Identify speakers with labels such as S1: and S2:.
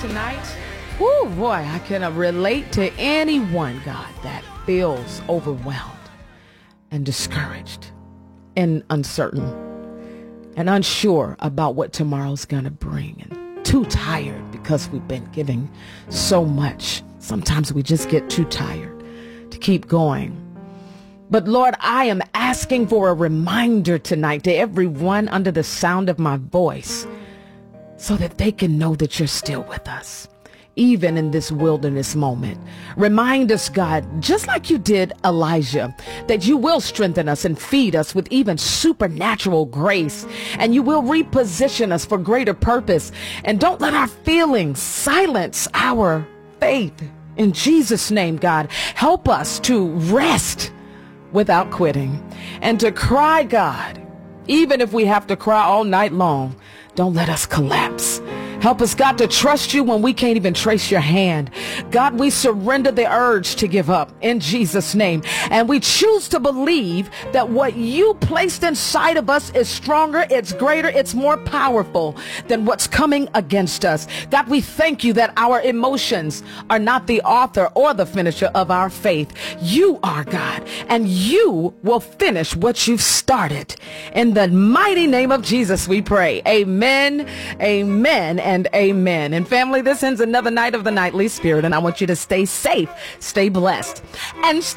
S1: tonight. Woo, boy, I can relate to anyone, God, that feels overwhelmed and discouraged and uncertain and unsure about what tomorrow's going to bring, and too tired because we've been giving so much. Sometimes we just get too tired to keep going. But Lord, I am asking for a reminder tonight to everyone under the sound of my voice, so that they can know that you're still with us, even in this wilderness moment. Remind us, God, just like you did Elijah, that you will strengthen us and feed us with even supernatural grace, and you will reposition us for greater purpose. And don't let our feelings silence our faith. In Jesus' name, God, help us to rest without quitting and to cry, God, even if we have to cry all night long. Don't let us collapse. Help us, God, to trust you when we can't even trace your hand. God, we surrender the urge to give up in Jesus' name. And we choose to believe that what you placed inside of us is stronger, it's greater, it's more powerful than what's coming against us. God, we thank you that our emotions are not the author or the finisher of our faith. You are, God, and you will finish what you've started. In the mighty name of Jesus, we pray. Amen, amen, and amen. And family, this ends another night of the Nightly Spirit, and I want you to stay safe, stay blessed, and stay